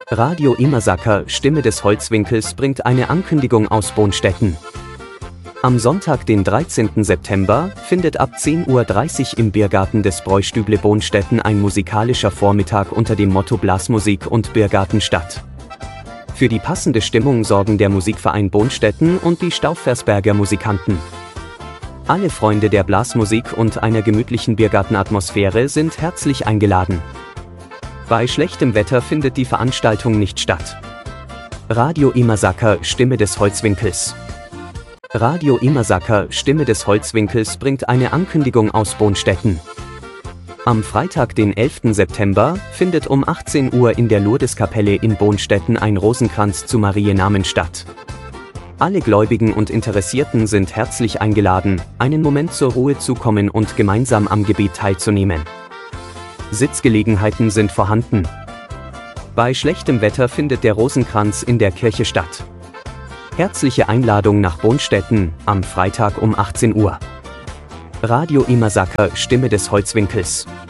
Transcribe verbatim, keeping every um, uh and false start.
Radio Immersacker, Stimme des Holzwinkels, bringt eine Ankündigung aus Bonstetten. Am Sonntag, den dreizehnten September, findet ab zehn Uhr dreißig im Biergarten des Bräustüble Bonstetten ein musikalischer Vormittag unter dem Motto Blasmusik und Biergarten statt. Für die passende Stimmung sorgen der Musikverein Bonstetten und die Stauffersberger Musikanten. Alle Freunde der Blasmusik und einer gemütlichen Biergartenatmosphäre sind herzlich eingeladen. Bei schlechtem Wetter findet die Veranstaltung nicht statt. Radio Immersacker, Stimme des Holzwinkels. Radio Immersacker, Stimme des Holzwinkels, bringt eine Ankündigung aus Bonstetten. Am Freitag, den elften September, findet um achtzehn Uhr in der Lourdeskapelle in Bonstetten ein Rosenkranz zu Mariennamen statt. Alle Gläubigen und Interessierten sind herzlich eingeladen, einen Moment zur Ruhe zu kommen und gemeinsam am Gebet teilzunehmen. Sitzgelegenheiten sind vorhanden. Bei schlechtem Wetter findet der Rosenkranz in der Kirche statt. Herzliche Einladung nach Bonstetten, am Freitag um achtzehn Uhr. Radio Immersacker, Stimme des Holzwinkels.